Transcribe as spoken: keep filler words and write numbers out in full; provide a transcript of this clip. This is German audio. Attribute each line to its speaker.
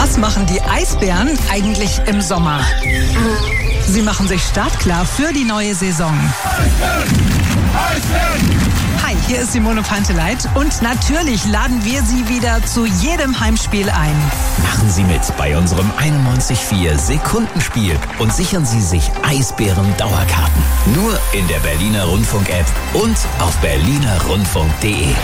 Speaker 1: Was machen die Eisbären eigentlich im Sommer? Sie machen sich startklar für die neue Saison. Hi, hier ist Simone Panteleit und natürlich laden wir Sie wieder zu jedem Heimspiel ein.
Speaker 2: Machen Sie mit bei unserem einundneunzig Komma vier Sekundenspiel und sichern Sie sich Eisbären-Dauerkarten. Nur in der Berliner Rundfunk-App und auf berliner rundfunk punkt de.